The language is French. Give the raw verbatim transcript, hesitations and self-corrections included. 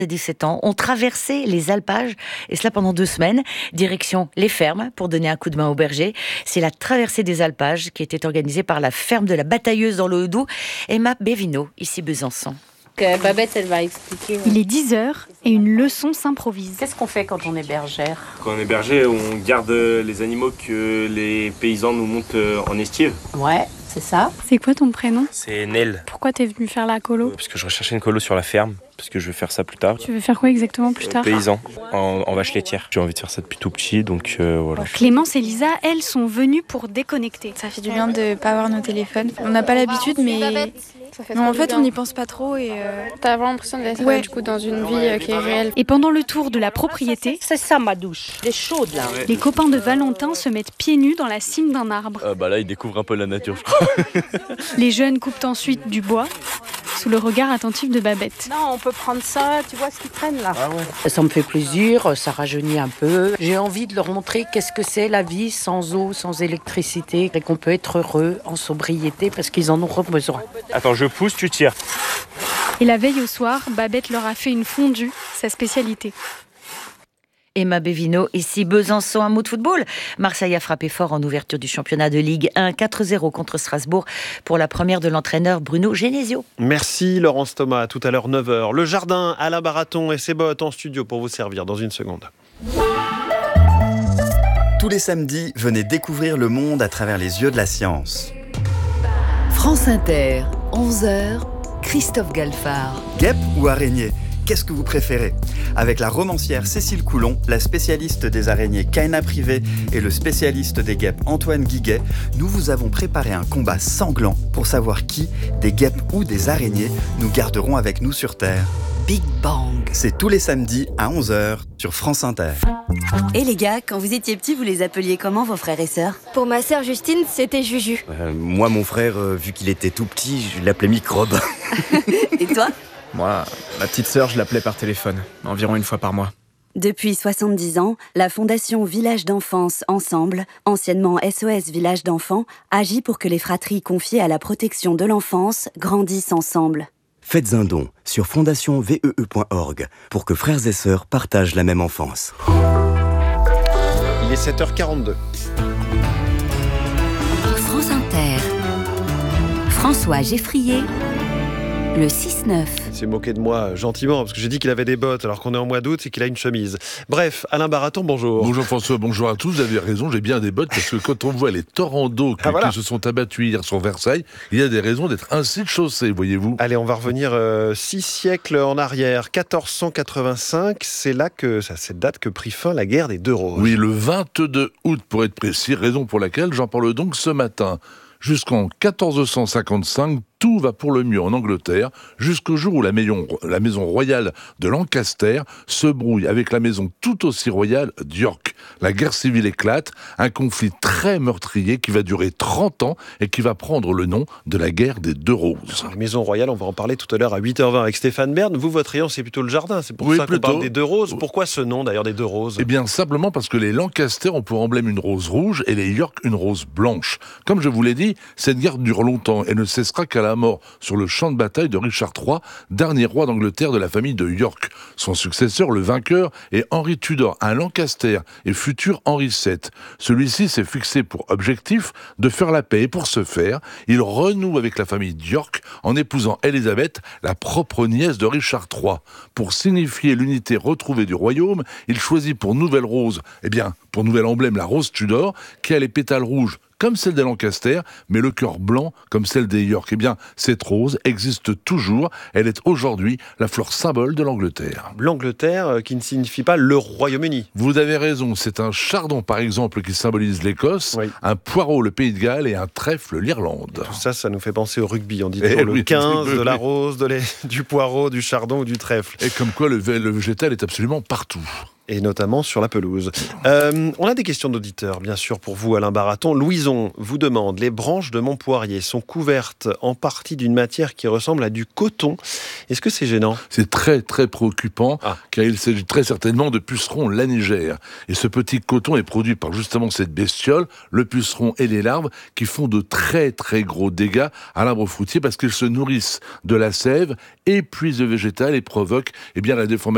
dix-sept ans, ont traversé les alpages, et cela pendant deux semaines, direction les fermes, pour donner un coup de main aux bergers. C'est la traversée des alpages qui était organisée par la ferme de la Batailleuse dans le Haut-Doubs. Emma Bévino, ici Besançon. Babette, elle va expliquer. Il est dix heures et une leçon s'improvise. Qu'est-ce qu'on fait quand on est bergère ? Quand on est berger, on garde les animaux que les paysans nous montent en estive. Ouais, c'est ça. C'est quoi ton prénom ? C'est Nel. Pourquoi t'es venu faire la colo ? Parce que je recherchais une colo sur la ferme, parce que je veux faire ça plus tard. Tu veux faire quoi exactement plus tard ? Paysan, en, en vache laitière. J'ai envie de faire ça depuis tout petit, donc euh, voilà. Clémence et Lisa, elles, sont venues pour déconnecter. Ça fait du bien de ne pas avoir nos téléphones. On n'a pas l'habitude, mais non, en fait, on n'y pense pas trop et euh... t'as vraiment l'impression d'être ouais. du coup dans une vie euh, qui est réelle. Et pendant le tour de la propriété, C'est ça ma douche, elle est chaude là. les copains de Valentin se mettent pieds nus dans la cime d'un arbre. Euh, bah là, ils découvrent un peu la nature, je crois. Les jeunes coupent ensuite du bois, sous le regard attentif de Babette. Non, on peut prendre ça, tu vois ce qui traîne là. Ah ouais. Ça me fait plaisir, ça rajeunit un peu. J'ai envie de leur montrer qu'est-ce que c'est la vie sans eau, sans électricité, et qu'on peut être heureux en sobriété parce qu'ils en ont besoin. Attends, je pousse, tu tires. Et la veille au soir, Babette leur a fait une fondue, sa spécialité. Emma Bévino, ici Besançon. Un mot de football. Marseille a frappé fort en ouverture du championnat de Ligue un, quatre zéro contre Strasbourg pour la première de l'entraîneur Bruno Genesio. Merci Laurence Thomas, tout à l'heure neuf heures. Le jardin, Alain Baraton et ses bottes en studio pour vous servir dans une seconde. Tous les samedis, venez découvrir le monde à travers les yeux de la science. France Inter, onze heures, Christophe Galfard. Guêpe ou araignée ? Qu'est-ce que vous préférez ? Avec la romancière Cécile Coulon, la spécialiste des araignées Kaina Privé et le spécialiste des guêpes Antoine Guiguet, nous vous avons préparé un combat sanglant pour savoir qui, des guêpes ou des araignées, nous garderons avec nous sur Terre. Big Bang. C'est tous les samedis à onze heures sur France Inter. Et les gars, quand vous étiez petits, vous les appeliez comment vos frères et sœurs ? Pour ma sœur Justine, c'était Juju. Euh, moi, mon frère, euh, vu qu'il était tout petit, je l'appelais Microbe. Et toi ? Moi, ma petite sœur, je l'appelais par téléphone, environ une fois par mois. Depuis soixante-dix ans, la Fondation Village d'Enfance Ensemble, anciennement S O S Village d'Enfants, agit pour que les fratries confiées à la protection de l'enfance grandissent ensemble. Faites un don sur fondation vee point org pour que frères et sœurs partagent la même enfance. Il est sept heures quarante-deux. France Inter. François Geffrier. Le six neuf. Il s'est moqué de moi gentiment parce que j'ai dit qu'il avait des bottes alors qu'on est en mois d'août et qu'il a une chemise. Bref, Alain Baraton, bonjour. Bonjour François, bonjour à tous. Vous avez raison, j'ai bien des bottes parce que quand on voit les torrents d'eau qui, ah, voilà. qui se sont abattus hier sur Versailles, il y a des raisons d'être ainsi de chaussée, voyez-vous. Allez, on va revenir euh, six siècles en arrière. quatorze cent quatre-vingt-cinq, c'est là que, c'est à cette date que prit fin la guerre des Deux Roses. Oui, le vingt-deux août pour être précis, raison pour laquelle j'en parle donc ce matin. Jusqu'en quatorze cent cinquante-cinq, tout va pour le mieux en Angleterre, jusqu'au jour où la maison, la maison royale de Lancaster se brouille avec la maison tout aussi royale d'York. La guerre civile éclate, un conflit très meurtrier qui va durer trente ans et qui va prendre le nom de la guerre des Deux Roses. La maison royale, on va en parler tout à l'heure à huit heures vingt avec Stéphane Bern. Vous, votre rayon, c'est plutôt le jardin, c'est pour oui, ça plutôt. qu'on parle des Deux Roses. Pourquoi ce nom d'ailleurs des Deux Roses ? Eh bien, simplement parce que les Lancaster ont pour emblème une rose rouge et les York une rose blanche. Comme je vous l'ai dit, cette guerre dure longtemps et ne cessera qu'à la mort sur le champ de bataille de Richard trois, dernier roi d'Angleterre de la famille de York. Son successeur, le vainqueur, est Henri Tudor, un Lancaster et futur Henri sept. Celui-ci s'est fixé pour objectif de faire la paix et pour ce faire, il renoue avec la famille d'York en épousant Élisabeth, la propre nièce de Richard trois. Pour signifier l'unité retrouvée du royaume, il choisit pour nouvelle rose, eh bien, pour nouvel emblème la rose Tudor, qui a les pétales rouges comme celle des Lancaster, mais le cœur blanc comme celle des York. Eh bien, cette rose existe toujours. Elle est aujourd'hui la fleur symbole de l'Angleterre. L'Angleterre euh, qui ne signifie pas le Royaume-Uni. Vous avez raison. C'est un chardon, par exemple, qui symbolise l'Écosse, oui. un poireau, le Pays de Galles, et un trèfle, l'Irlande. Tout ça, ça nous fait penser au rugby. On dit et le oui, quinze, oui. de la rose, de les, du poireau, du chardon ou du trèfle. Et comme quoi, le, le végétal est absolument partout. Et notamment sur la pelouse. Euh, on a des questions d'auditeurs, bien sûr, pour vous, Alain Baraton. Louison vous demande, les branches de mon poirier sont couvertes en partie d'une matière qui ressemble à du coton. Est-ce que c'est gênant ? C'est très, très préoccupant, ah. car il s'agit très certainement de pucerons lanigères. Et ce petit coton est produit par justement cette bestiole, le puceron et les larves, qui font de très, très gros dégâts à l'arbre fruitier, parce qu'ils se nourrissent de la sève, épuisent le végétal et provoquent eh bien, la déformation